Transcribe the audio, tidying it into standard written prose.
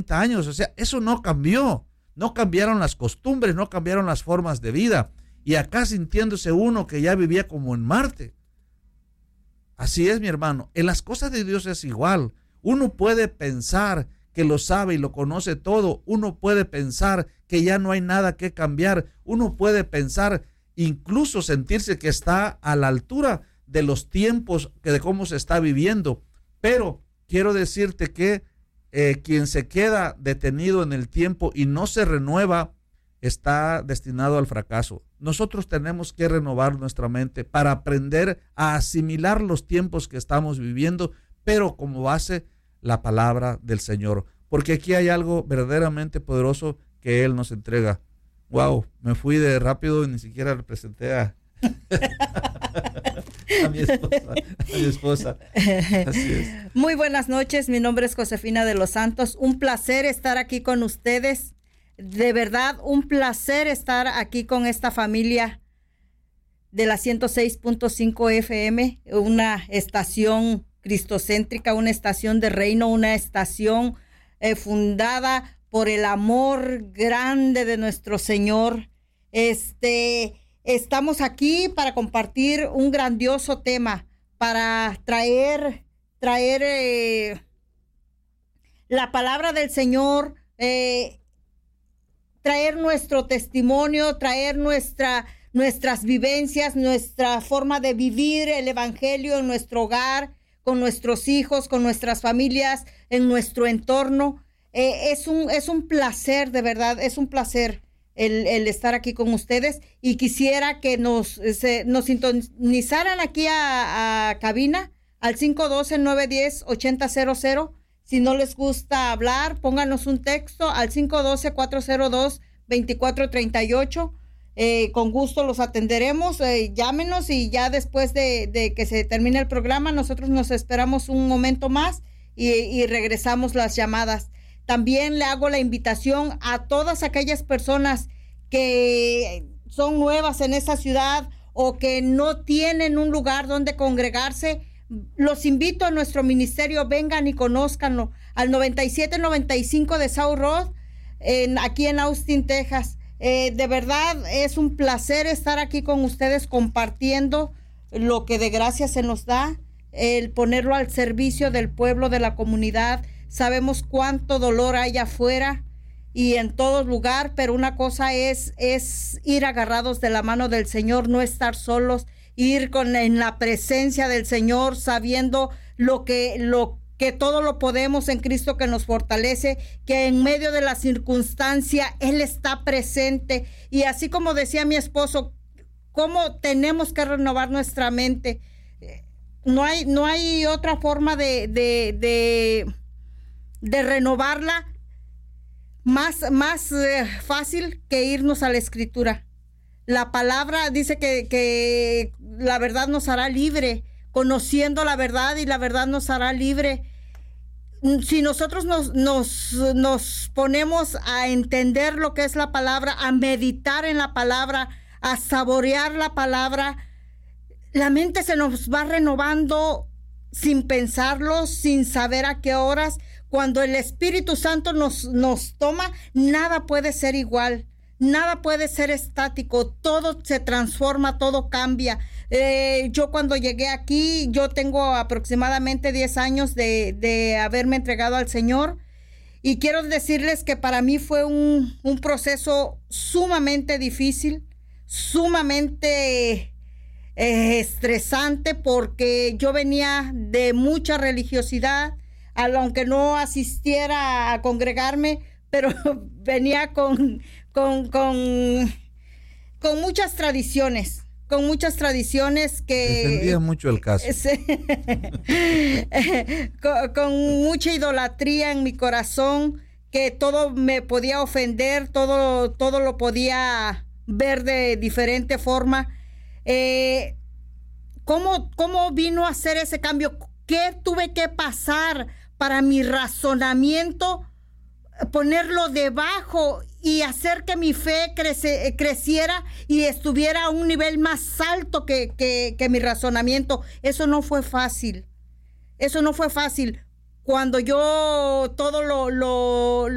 40 años. O sea, eso no cambió. No cambiaron las costumbres, no cambiaron las formas de vida. Y acá sintiéndose uno que ya vivía como en Marte. Así es, mi hermano. En las cosas de Dios es igual. Uno puede pensar que lo sabe y lo conoce todo. Uno puede pensar que ya no hay nada que cambiar. Uno puede pensar, incluso sentirse que está a la altura de los tiempos, de cómo se está viviendo. Pero quiero decirte que quien se queda detenido en el tiempo y no se renueva, está destinado al fracaso. Nosotros tenemos que renovar nuestra mente para aprender a asimilar los tiempos que estamos viviendo, pero como base la palabra del Señor. Porque aquí hay algo verdaderamente poderoso que Él nos entrega. Wow, me fui de rápido y ni siquiera representé a mi esposa. Así es. Muy buenas noches, mi nombre es Josefina de los Santos. Un placer estar aquí con ustedes. De verdad, un placer estar aquí con esta familia de la 106.5 FM, una estación cristocéntrica, una estación de reino, una estación fundada por el amor grande de nuestro Señor. Estamos aquí para compartir un grandioso tema, para traer la palabra del Señor, traer nuestro testimonio, traer nuestras vivencias, nuestra forma de vivir el evangelio en nuestro hogar, con nuestros hijos, con nuestras familias, en nuestro entorno. Es un placer, de verdad, es un placer el estar aquí con ustedes, y quisiera que nos sintonizaran aquí a cabina al 512-910-8000. Si no les gusta hablar, pónganos un texto al 512-402-2438. Con gusto los atenderemos. Llámenos y ya después de que se termine el programa, nosotros nos esperamos un momento más y regresamos las llamadas. También le hago la invitación a todas aquellas personas que son nuevas en esta ciudad o que no tienen un lugar donde congregarse. Los invito a nuestro ministerio, vengan y conózcanlo, al 9795 de South Road, aquí en Austin, Texas. De verdad es un placer estar aquí con ustedes compartiendo lo que de gracia se nos da, el ponerlo al servicio del pueblo, de la comunidad. Sabemos cuánto dolor hay afuera y en todo lugar, pero una cosa es ir agarrados de la mano del Señor, no estar solos, ir en la presencia del Señor, sabiendo que todo lo podemos en Cristo que nos fortalece, que en medio de la circunstancia Él está presente. Y así como decía mi esposo, cómo tenemos que renovar nuestra mente. No hay otra forma de renovarla más fácil que irnos a la Escritura. La palabra dice que la verdad nos hará libre, conociendo la verdad, y la verdad nos hará libre. Si nosotros nos ponemos a entender lo que es la palabra, a meditar en la palabra, a saborear la palabra, la mente se nos va renovando sin pensarlo, sin saber a qué horas. Cuando el Espíritu Santo nos toma, nada puede ser igual. Nada puede ser estático, todo se transforma, todo cambia. Yo cuando llegué aquí, yo tengo aproximadamente 10 años de haberme entregado al Señor, y quiero decirles que para mí fue un proceso sumamente difícil, sumamente estresante, porque yo venía de mucha religiosidad, aunque no asistiera a congregarme, pero venía con muchas tradiciones, que... Defendía mucho el caso. con mucha idolatría en mi corazón, que todo me podía ofender, todo lo podía ver de diferente forma. ¿Cómo vino a ser ese cambio? ¿Qué tuve que pasar para mi razonamiento ponerlo debajo y hacer que mi fe creciera y estuviera a un nivel más alto que mi razonamiento? Eso no fue fácil. Cuando yo todo lo